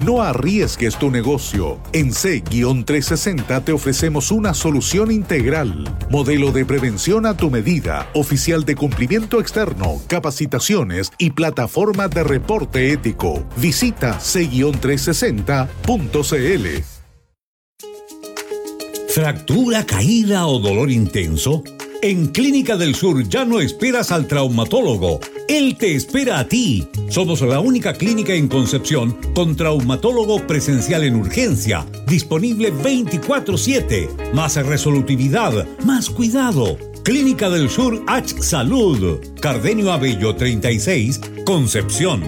No arriesgues tu negocio. En C-360 te ofrecemos una solución integral. Modelo de prevención a tu medida, oficial de cumplimiento externo, capacitaciones y plataforma de reporte ético. Visita C-360.cl. ¿Fractura, caída o dolor intenso? En Clínica del Sur ya no esperas al traumatólogo. Él te espera a ti. Somos la única clínica en Concepción con traumatólogo presencial en urgencia, disponible 24/7. Más resolutividad, más cuidado. Clínica del Sur H Salud. Cardenio Abello 36, Concepción.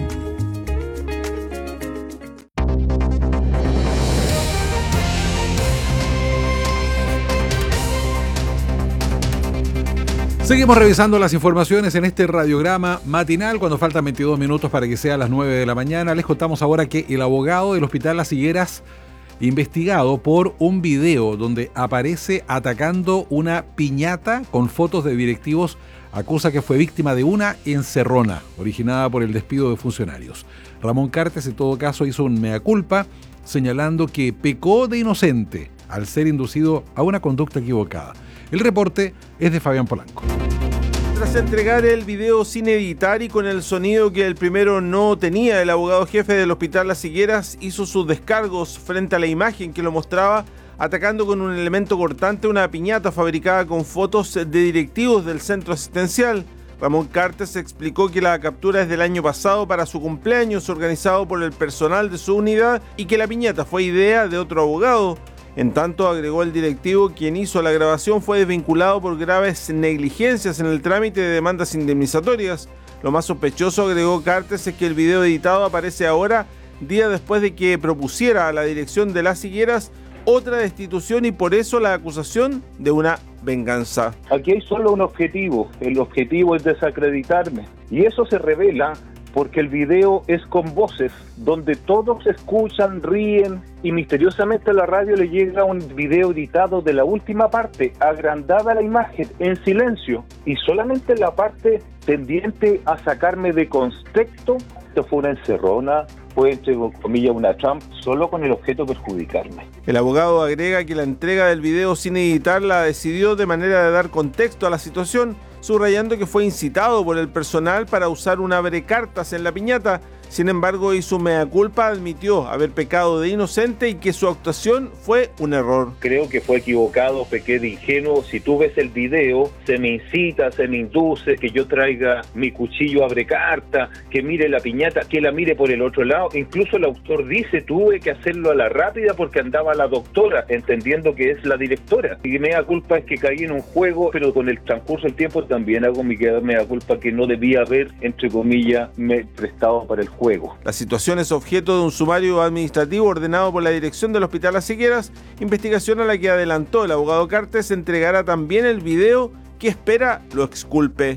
Seguimos revisando las informaciones en este radiograma matinal cuando faltan 22 minutos para que sea las 9 de la mañana. Les contamos ahora que el abogado del Hospital Las Higueras, investigado por un video donde aparece atacando una piñata con fotos de directivos, acusa que fue víctima de una encerrona originada por el despido de funcionarios. Ramón Cartes, en todo caso, hizo un mea culpa, señalando que pecó de inocente al ser inducido a una conducta equivocada. El reporte es de Fabián Polanco. Tras entregar el video sin editar y con el sonido que el primero no tenía, el abogado jefe del Hospital Las Higueras hizo sus descargos frente a la imagen que lo mostraba atacando con un elemento cortante una piñata fabricada con fotos de directivos del centro asistencial. Ramón Cartes explicó que la captura es del año pasado para su cumpleaños organizado por el personal de su unidad y que la piñata fue idea de otro abogado. En tanto, agregó el directivo, quien hizo la grabación fue desvinculado por graves negligencias en el trámite de demandas indemnizatorias. Lo más sospechoso, agregó Cartes, es que el video editado aparece ahora, día después de que propusiera a la dirección de Las Higueras otra destitución y por eso la acusación de una venganza. Aquí hay solo un objetivo, el objetivo es desacreditarme. Y eso se revela porque el video es con voces, donde todos escuchan, ríen, y misteriosamente a la radio le llega un video editado de la última parte, agrandada la imagen, en silencio, y solamente la parte tendiente a sacarme de contexto. Esto fue una encerrona, fue entre comillas una trampa, solo con el objeto de perjudicarme. El abogado agrega que la entrega del video sin editar la decidió de manera de dar contexto a la situación, subrayando que fue incitado por el personal para usar un abrecartas en la piñata. Sin embargo, hizo mea culpa, admitió haber pecado de inocente y que su actuación fue un error. Creo que fue equivocado, pequé de ingenuo. Si tú ves el video, se me incita, se me induce que yo traiga mi cuchillo abrecarta, que mire la piñata, que la mire por el otro lado. Incluso el autor dice, tuve que hacerlo a la rápida porque andaba la doctora, entendiendo que es la directora. Y mea culpa es que caí en un juego, pero con el transcurso del tiempo también hago mi mea culpa que no debía haber, entre comillas, me prestado para el juego. La situación es objeto de un sumario administrativo ordenado por la dirección del Hospital Las Higueras, investigación a la que adelantó el abogado Cartes entregará también el video que espera lo exculpe.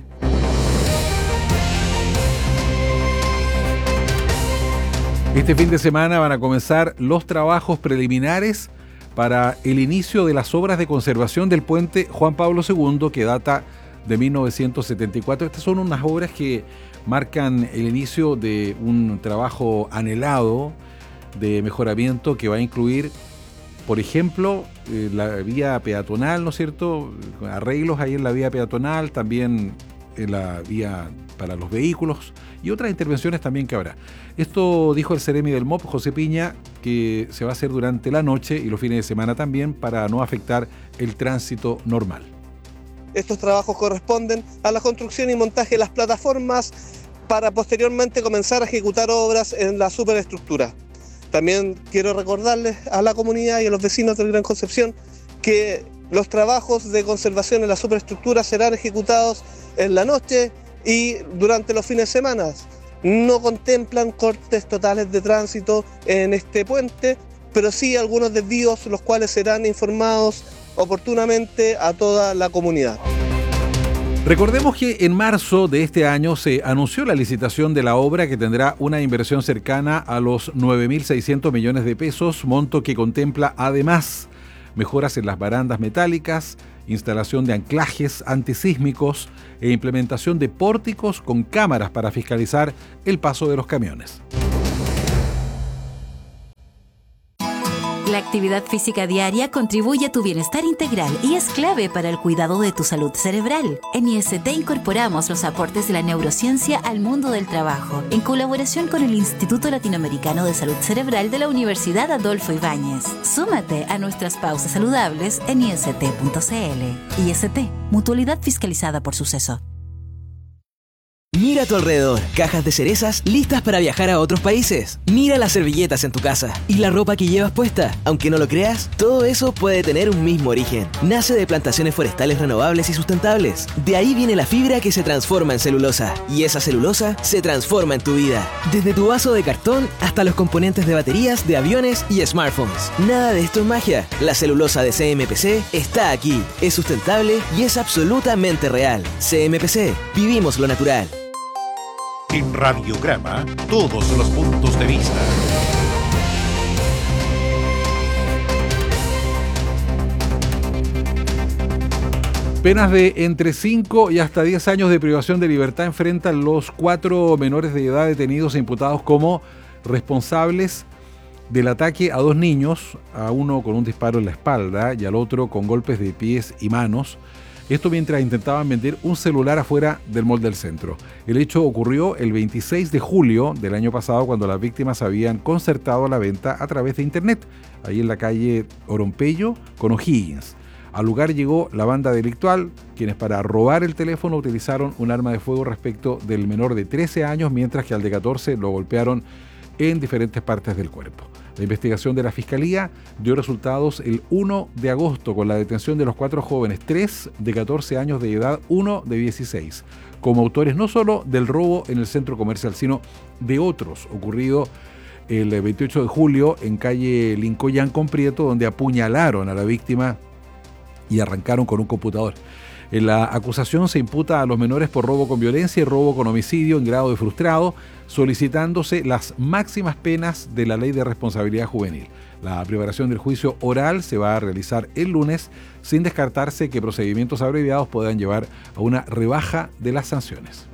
Este fin de semana van a comenzar los trabajos preliminares para el inicio de las obras de conservación del puente Juan Pablo II, que data de 1974. Estas son unas obras que marcan el inicio de un trabajo anhelado de mejoramiento que va a incluir, por ejemplo, la vía peatonal, ¿no es cierto? Arreglos ahí en la vía peatonal, también en la vía para los vehículos y otras intervenciones también que habrá. Esto dijo el seremi del MOP, José Piña, que se va a hacer durante la noche y los fines de semana también para no afectar el tránsito normal. Estos trabajos corresponden a la construcción y montaje de las plataformas para posteriormente comenzar a ejecutar obras en la superestructura. También quiero recordarles a la comunidad y a los vecinos del Gran Concepción que los trabajos de conservación en la superestructura serán ejecutados en la noche y durante los fines de semana. No contemplan cortes totales de tránsito en este puente, pero sí algunos desvíos, los cuales serán informados oportunamente a toda la comunidad. Recordemos que en marzo de este año se anunció la licitación de la obra que tendrá una inversión cercana a los 9.600 millones de pesos, monto que contempla además mejoras en las barandas metálicas, instalación de anclajes antisísmicos e implementación de pórticos con cámaras para fiscalizar el paso de los camiones. La actividad física diaria contribuye a tu bienestar integral y es clave para el cuidado de tu salud cerebral. En IST incorporamos los aportes de la neurociencia al mundo del trabajo, en colaboración con el Instituto Latinoamericano de Salud Cerebral de la Universidad Adolfo Ibáñez. Súmate a nuestras pausas saludables en ist.cl. IST, mutualidad fiscalizada por Suceso. Mira a tu alrededor, cajas de cerezas listas para viajar a otros países. Mira las servilletas en tu casa y la ropa que llevas puesta. Aunque no lo creas, todo eso puede tener un mismo origen. Nace de plantaciones forestales renovables y sustentables. De ahí viene la fibra que se transforma en celulosa. Y esa celulosa se transforma en tu vida. Desde tu vaso de cartón hasta los componentes de baterías de aviones y smartphones. Nada de esto es magia. La celulosa de CMPC está aquí. Es sustentable y es absolutamente real. CMPC, vivimos lo natural. En Radiograma, todos los puntos de vista. Penas de entre 5 y hasta 10 años de privación de libertad enfrentan los 4 menores de edad detenidos e imputados como responsables del ataque a 2 niños, a uno con un disparo en la espalda y al otro con golpes de pies y manos. Esto mientras intentaban vender un celular afuera del mall del centro. El hecho ocurrió el 26 de julio del año pasado, cuando las víctimas habían concertado la venta a través de internet, ahí en la calle Orompeyo con O'Higgins. Al lugar llegó la banda delictual, quienes para robar el teléfono utilizaron un arma de fuego respecto del menor de 13 años, mientras que al de 14 lo golpearon en diferentes partes del cuerpo. La investigación de la Fiscalía dio resultados el 1 de agosto con la detención de los 4 jóvenes, 3 de 14 años de edad, 1 de 16, como autores no solo del robo en el centro comercial, sino de otros ocurrido el 28 de julio en calle Lincoyán con Prieto, donde apuñalaron a la víctima y arrancaron con un computador. En la acusación se imputa a los menores por robo con violencia y robo con homicidio en grado de frustrado, solicitándose las máximas penas de la Ley de Responsabilidad Juvenil. La preparación del juicio oral se va a realizar el lunes, sin descartarse que procedimientos abreviados puedan llevar a una rebaja de las sanciones.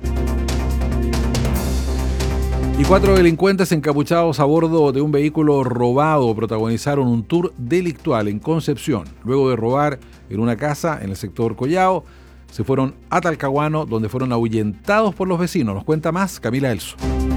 Y 4 delincuentes encapuchados a bordo de un vehículo robado protagonizaron un tour delictual en Concepción. Luego de robar en una casa en el sector Collao, se fueron a Talcahuano, donde fueron ahuyentados por los vecinos. Nos cuenta más Camila Elso.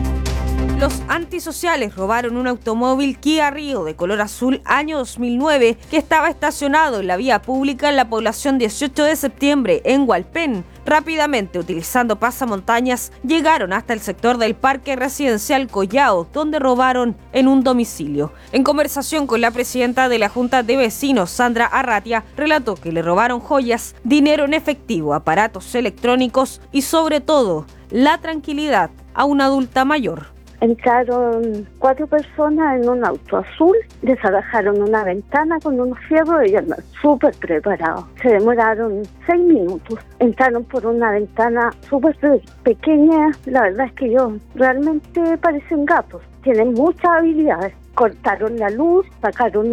Los antisociales robaron un automóvil Kia Rio de color azul año 2009 que estaba estacionado en la vía pública en la población 18 de septiembre en Hualpén. Rápidamente, utilizando pasamontañas, llegaron hasta el sector del Parque Residencial Collao, donde robaron en un domicilio. En conversación con la presidenta de la Junta de Vecinos, Sandra Arratia, relató que le robaron joyas, dinero en efectivo, aparatos electrónicos y sobre todo, la tranquilidad a una adulta mayor. Entraron 4 personas en un auto azul, desabajaron una ventana con unos fierros y andaban súper preparados. Se demoraron 6 minutos. Entraron por una ventana súper pequeña. La verdad es que ellos realmente parecen gatos. Tienen muchas habilidades. Cortaron la luz, sacaron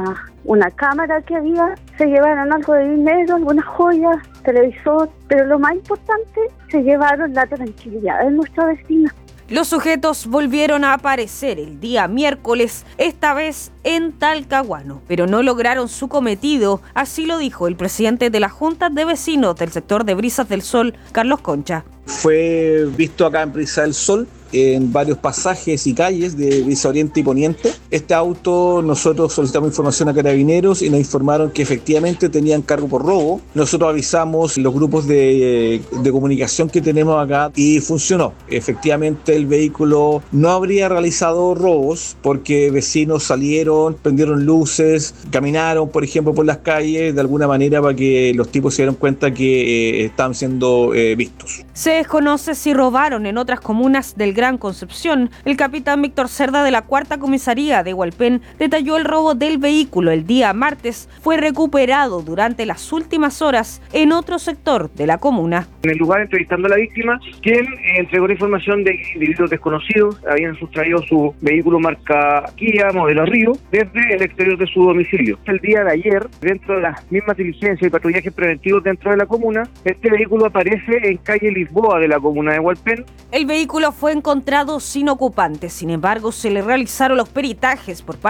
una cámara que había, se llevaron algo de dinero, algunas joyas, televisor, pero lo más importante, se llevaron la tranquilidad de nuestra vecina. Los sujetos volvieron a aparecer el día miércoles, esta vez en Talcahuano, pero no lograron su cometido, así lo dijo el presidente de la Junta de Vecinos del sector de Brisas del Sol, Carlos Concha. Fue visto acá en Brisas del Sol, en varios pasajes y calles de Brisa Oriente y Poniente. Este auto, nosotros solicitamos información a Carabineros y nos informaron que efectivamente tenían cargo por robo. Nosotros avisamos los grupos de comunicación que tenemos acá y funcionó. Efectivamente el vehículo no habría realizado robos porque vecinos salieron, prendieron luces, caminaron, por ejemplo, por las calles de alguna manera para que los tipos se dieran cuenta que estaban siendo vistos. Se desconoce si robaron en otras comunas del Gran Concepción. El capitán Víctor Cerda de la 4ª Comisaría de Hualpén detalló el robo del vehículo el día martes. Fue recuperado durante las últimas horas en otro sector de la comuna. En el lugar, entrevistando a la víctima, quien entregó la información de que individuos desconocidos habían sustraído su vehículo marca Kia, modelo Río, desde el exterior de su domicilio. El día de ayer, dentro de las mismas diligencias y patrullajes preventivos dentro de la comuna, este vehículo aparece en calle Lisboa de la comuna de Hualpén. El vehículo fue encontrado sin ocupantes, sin embargo se le realizaron los peritajes por parte